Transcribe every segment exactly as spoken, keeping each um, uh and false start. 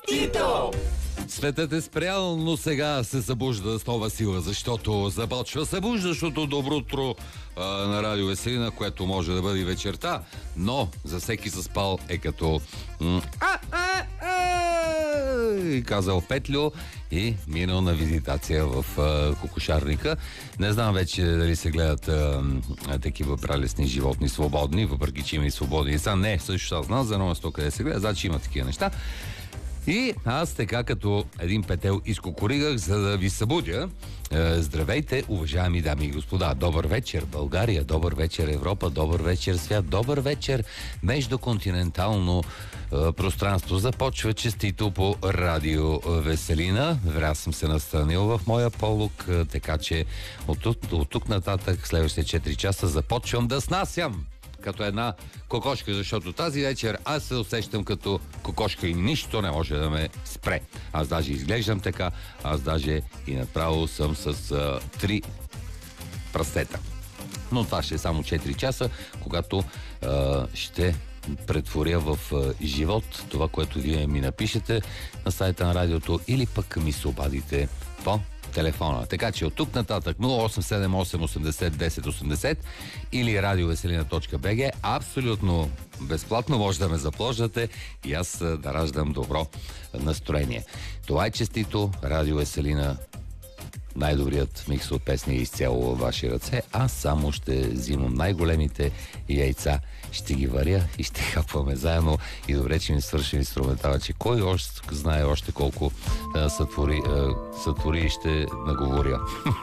Тито! Светът е спрял, но сега се събужда с нова сила, защото започва събуждащото добро утро а, на Радио Веселина, което може да бъде и вечерта, но за всеки заспал е като м- а, а, а, казал Петлю и минал на визитация в а, кокошарника. Не знам вече дали се гледат а, а, такива прелесни животни свободни, въпреки че има и свободни. Са не, също аз знам за едно место къде се гледа, значи има такива неща. И аз така като един петел изкокоригах, за да ви събудя. Е, здравейте, уважаеми дами и господа. Добър вечер, България. Добър вечер, Европа. Добър вечер, свят. Добър вечер, междуконтинентално е, пространство. Започва честито по Радио Веселина. Аз съм се настанил в моя полук, е, така че от, от, от тук нататък, следващите четири часа, започвам да снасям като една кокошка, защото тази вечер аз се усещам като кокошка и нищо не може да ме спре. Аз даже изглеждам така, аз даже и направо съм с а, три пръстета. Но това ще е само четири часа, когато а, ще претворя в а, живот това, което вие ми напишете на сайта на радиото или пък ми се обадите по телефона. Така че от тук нататък нула осем седем осем осемдесет десет осемдесет или радиовеселина точка би джи абсолютно безплатно може да ме заплождате и аз да раждам добро настроение. Това е честито Радио Веселина. Най-добрият микс от песни е изцяло във ваши ръце. Аз само ще взимам най-големите яйца, ще ги варя и ще хапваме заедно. И добре, че ми свършим инструментала, че кой още знае още колко а, сътвори, а, сътвори и ще наговоря.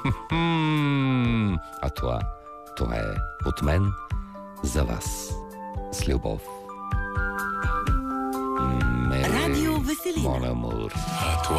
А това, това е от мен за вас. С любов. Радио Веселина. Mon amour.